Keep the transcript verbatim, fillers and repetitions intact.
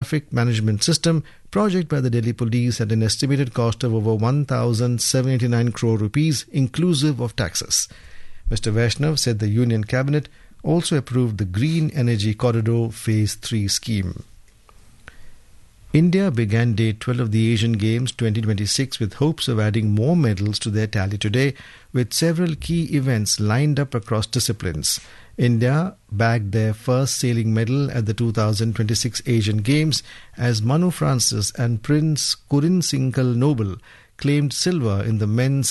traffic management system project by the Delhi police at an estimated cost of over one thousand seven hundred eighty-nine crore rupees inclusive of taxes. Mister Vaishnav said the Union Cabinet also approved the Green Energy Corridor Phase three scheme. India began Day twelve of the Asian Games twenty twenty-six with hopes of adding more medals to their tally today, with several key events lined up across disciplines. India bagged their first sailing medal at the two thousand twenty-six Asian Games as Manu Francis and Prince Kurin Singhal Noble claimed silver in the men's